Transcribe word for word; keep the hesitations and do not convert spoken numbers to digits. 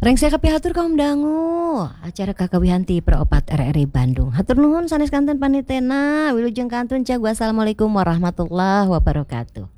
Rengsek kapihatur kaum dangu acara kakawihan ti Proopat R R I Bandung. Hatur nuhun sanes kanten panitena wilujeng kantun cak. Wassalamualaikum warahmatullahi wabarakatuh.